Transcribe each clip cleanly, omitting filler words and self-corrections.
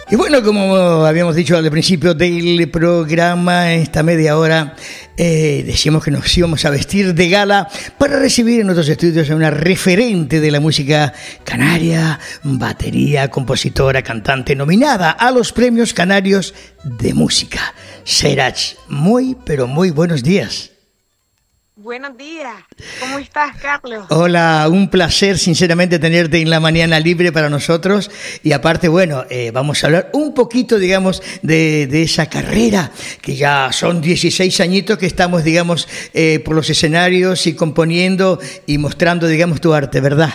Y bueno, como habíamos dicho al principio del programa, esta media hora decíamos que nos íbamos a vestir de gala para recibir en nuestros estudios a una referente de la música canaria, batería, compositora, cantante, nominada a los Premios Canarios de Música. Serach, muy, pero muy buenos días. Buenos días, ¿cómo estás, Carlos? Hola, un placer sinceramente tenerte en la mañana libre para nosotros y aparte, bueno, vamos a hablar un poquito, digamos, de esa carrera, que ya son 16 añitos que estamos, digamos, por los escenarios y componiendo y mostrando, digamos, tu arte, ¿verdad?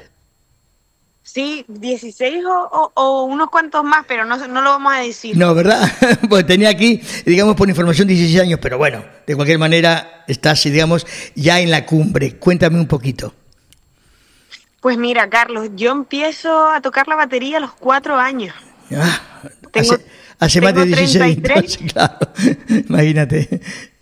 Sí, 16 o unos cuantos más, pero no lo vamos a decir. No, ¿verdad? Pues tenía aquí, digamos, por información 16 años, pero bueno, de cualquier manera estás, digamos, ya en la cumbre. Cuéntame un poquito. Pues mira, Carlos, yo empiezo a tocar la batería a los 4 años. Hace más de 16 33. años, claro, imagínate.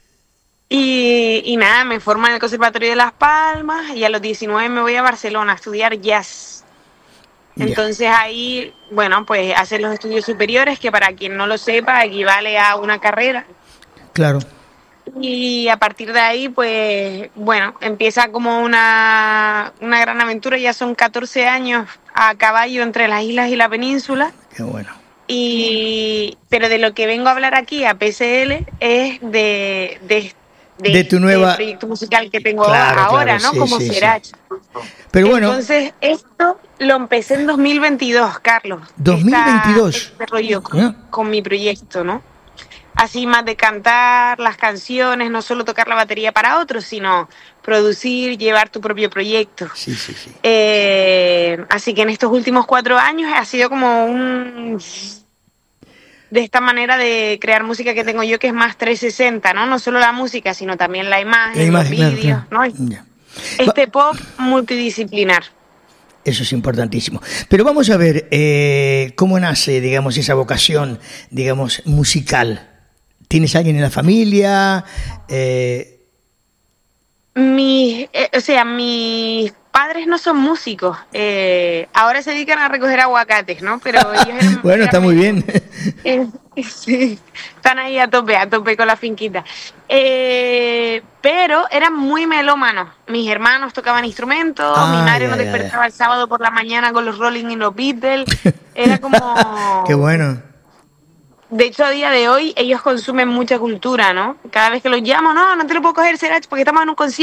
Y nada, me formo en el Conservatorio de Las Palmas y a los 19 me voy a Barcelona a estudiar jazz. Entonces ahí, bueno, pues hacer los estudios superiores, que para quien no lo sepa, equivale a una carrera. Claro. Y a partir de ahí, pues, bueno, empieza como una gran aventura. Ya son 14 años a caballo entre las islas y la península. Qué bueno. Pero de lo que vengo a hablar aquí, a PSL, es de tu nueva proyecto musical que tengo claro, ahora, claro, ¿no? Como sí. Serach. Pero bueno. Entonces, esto lo empecé en 2022, Carlos. 2022. Este rollo con mi proyecto, ¿no? Así más de cantar las canciones, no solo tocar la batería para otros, sino producir, llevar tu propio proyecto. Sí. Así que en estos últimos 4 años ha sido como de esta manera de crear música que tengo yo, que es más 360, ¿no? No solo la música, sino también la imagen, los vídeos, claro. ¿no? Ya. Pop multidisciplinar. Eso es importantísimo. Pero vamos a ver cómo nace, digamos, esa vocación, digamos, musical. ¿Tienes alguien en la familia? Mis padres no son músicos. Ahora se dedican a recoger aguacates, ¿no? Pero ellos bueno, está muy bien. Sí, están ahí a tope con la finquita. Pero eran muy melómanos. Mis hermanos tocaban instrumentos, mi madre nos despertaba el sábado por la mañana con los Rolling y los Beatles. Era como... Qué bueno. De hecho, a día de hoy ellos consumen mucha cultura, ¿no? Cada vez que los llamo, no te lo puedo coger, Serach, porque estamos en un concierto.